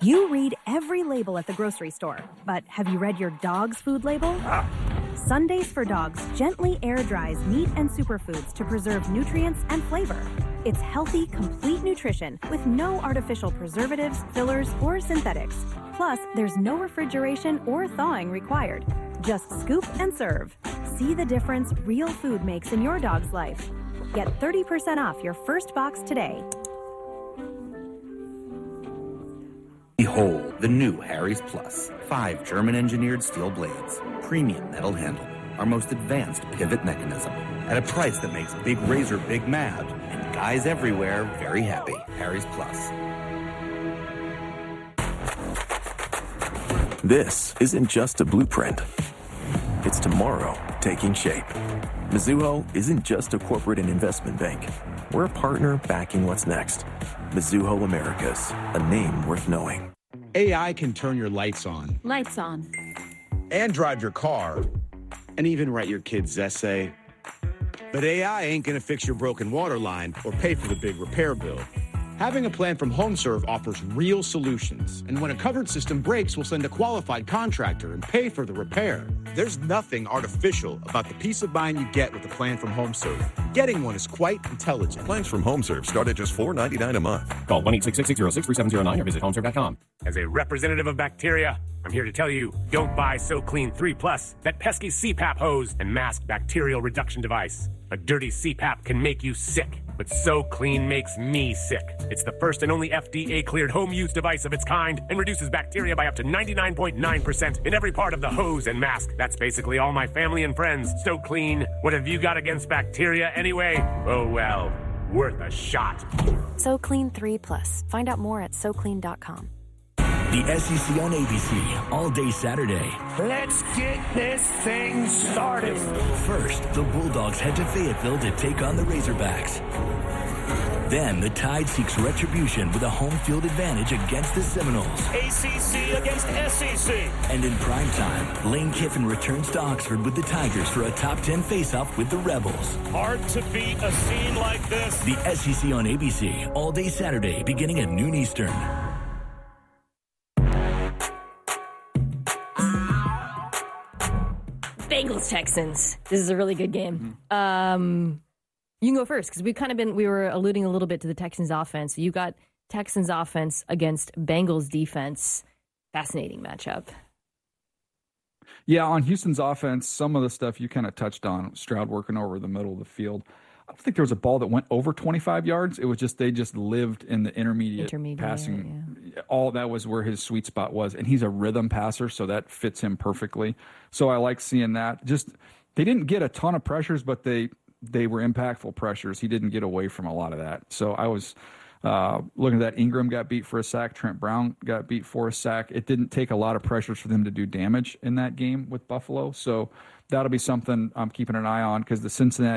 You read every label at the grocery store, but have you read your dog's food label? Sundays for Dogs gently air dries meat and superfoods to preserve nutrients and flavor. It's healthy, complete nutrition with no artificial preservatives, fillers, or synthetics. Plus, there's no refrigeration or thawing required. Just scoop and serve. See the difference real food makes in your dog's life. Get 30% off your first box today. Behold the new Harry's Plus. 5 German-engineered steel blades, premium metal handle, our most advanced pivot mechanism, at a price that makes Big Razor big mad and guys everywhere very happy. Harry's Plus. This isn't just a blueprint. It's tomorrow taking shape. Mizuho isn't just a corporate and investment bank. We're a partner backing what's next. Mizuho Americas, a name worth knowing. AI can turn your lights on. Lights on. And drive your car. And even write your kid's essay. But AI ain't gonna fix your broken water line or pay for the big repair bill. Having a plan from HomeServe offers real solutions. And when a covered system breaks, we'll send a qualified contractor and pay for the repair. There's nothing artificial about the peace of mind you get with a plan from HomeServe. Getting one is quite intelligent. Plans from HomeServe start at just $4.99 a month. Call 1-866-606-3709 or visit homeserve.com. As a representative of bacteria, I'm here to tell you, don't buy SoClean 3 Plus, that pesky CPAP hose and mask bacterial reduction device. A dirty CPAP can make you sick, but SoClean makes me sick. It's the first and only FDA-cleared home use device of its kind and reduces bacteria by up to 99.9% in every part of the hose and mask. That's basically all my family and friends. SoClean, what have you got against bacteria anyway? Oh well, worth a shot. SoClean 3 Plus. Find out more at SoClean.com. The SEC on ABC, all day Saturday. Let's get this thing started. First, the Bulldogs head to Fayetteville to take on the Razorbacks. Then, the Tide seeks retribution with a home field advantage against the Seminoles. ACC against SEC. And in primetime, Lane Kiffin returns to Oxford with the Tigers for a top 10 face-off with the Rebels. Hard to beat a scene like this. The SEC on ABC, all day Saturday, beginning at noon Eastern. Bengals Texans. This is a really good game. You can go first because we were alluding a little bit to the Texans offense. You got Texans offense against Bengals defense. Fascinating matchup. Yeah, on Houston's offense, some of the stuff you kind of touched on, Stroud working over the middle of the field. I don't think there was a ball that went over 25 yards. It was just they just lived in the intermediate passing. Yeah. All that was where his sweet spot was, and he's a rhythm passer, so that fits him perfectly. So I like seeing that. Just they didn't get a ton of pressures, but they were impactful pressures. He didn't get away from a lot of that. So I was looking at that. Ingram got beat for a sack. Trent Brown got beat for a sack. It didn't take a lot of pressures for them to do damage in that game with Buffalo. So that'll be something I'm keeping an eye on because the Cincinnati